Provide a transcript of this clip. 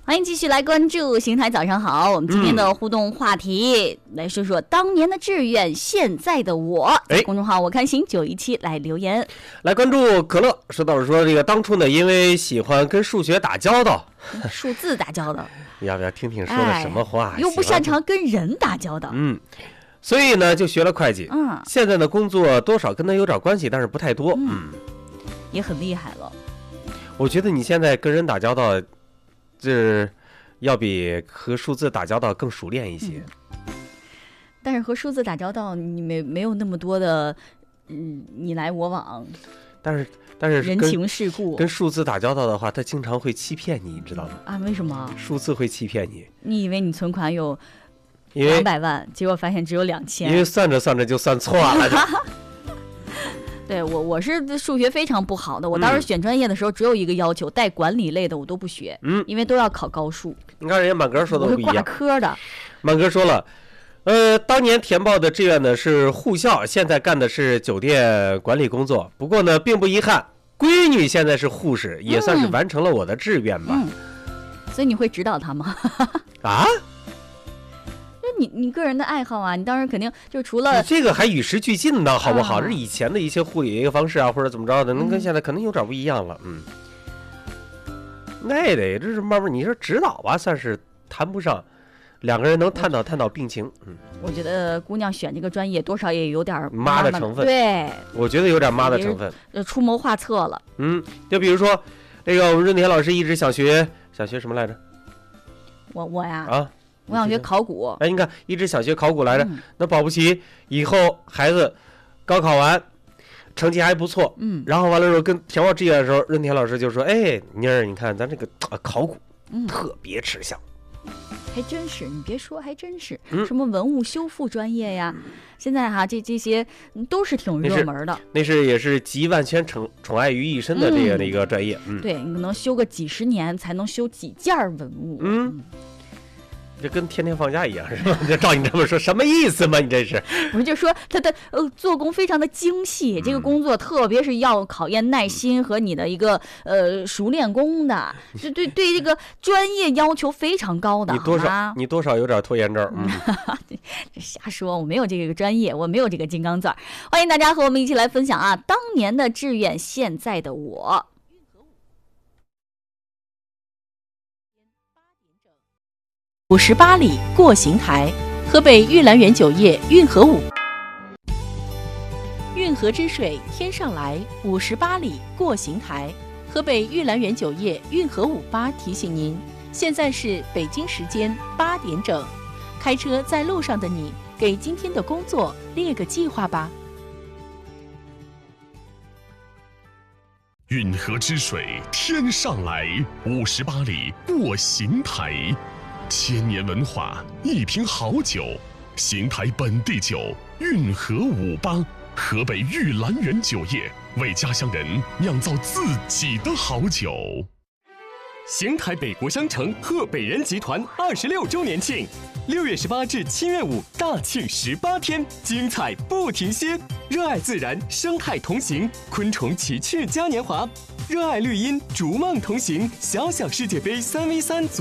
欢迎继续来关注邢台早上好。我们今天的互动话题，来说说当年的志愿，现在的我。在公众号我看行917来留言， 来关注可乐。说到说这个当初呢，因为喜欢跟数学打交道， 数字打交道， 要不要听听说的什么话？ 又不擅长跟人打交道， 所以呢就学了会计。现在的工作多少跟他有点关系，但是不太多。 也很厉害了。 我觉得你现在跟人打交道，这要比和数字打交道更熟练一些。 但是和数字打交道，你没有那么多的你来我往。但是人情世故， 跟数字打交道的话，他经常会欺骗你，你知道吗？ 啊，为什么？ 数字会欺骗你。 你以为你存款有200万，结果发现只有2000。 因为算着算着就算错了。 对，我是数学非常不好的。我当时选专业的时候，只有一个要求，带管理类的我都不学，因为都要考高数。 你看人家满哥说的不一样， 我是挂科的。 满哥说了，当年填报的志愿呢是护校，现在干的是酒店管理工作。不过呢，并不遗憾，闺女现在是护士，也算是完成了我的志愿吧。 所以你会指导她吗？ 啊？ 你个人的爱好啊，你当然肯定就除了这个还与时俱进呢，好不好？这是以前的一些护理的一个方式啊，或者怎么着的，能跟现在肯定有点不一样了。那也得这是慢慢，你说指导吧，算是谈不上，两个人能探讨病情。 我觉得姑娘选这个专业多少也有点妈的成分， 对， 我觉得有点妈的成分， 出谋划策了。 就比如说这个我们润田老师一直想学什么来着？ 我呀啊。 我想学考古。 你看一直想学考古来着，那保不齐以后孩子高考完成绩还不错，然后完了之后跟填报志愿的时候，润田老师就说：“哎，妮儿，你看咱这个考古特别吃香。” 还真是，你别说，还真是，什么文物修复专业呀，现在这些都是挺热门的。 那是也是集万千宠爱于一身的这样的一个专业。 对，你能修个几十年才能修几件文物。 这跟天天放假一样，是吧？这照你这么说，什么意思嘛？你这是？ 我就说他的做工非常的精细，这个工作特别是要考验耐心和你的一个熟练工的，对这个专业要求非常高的。 你多少有点拖延症。 这瞎说，我没有这个专业，我没有这个金刚钻。欢迎大家和我们一起来分享啊，当年的志愿，现在的我。 58里过邢台，河北玉兰园酒业运河5，运河之水天上来，58里过邢台，河北玉兰园酒业运河58提醒您，现在是北京时间8点整，开车在路上的你，给今天的工作列个计划吧。 运河之水天上来，58里过邢台。千年文化，一瓶好酒，邢台本地酒运河58，河北玉兰园酒业为家乡人酿造自己的好酒。 邢台北国商城贺北人集团26周年庆，6月18至7月5大庆18天，精彩不停歇。热爱自然，生态同行，昆虫奇趣嘉年华；热爱绿荫，逐梦同行。小小世界杯3v3